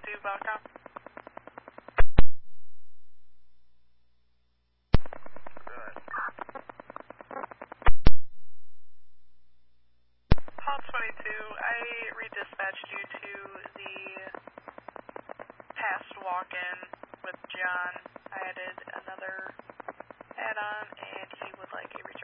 22 Belcom. Hall 22, I redispatched you to the past walk-in with John. I added another add-on, and he would like a return.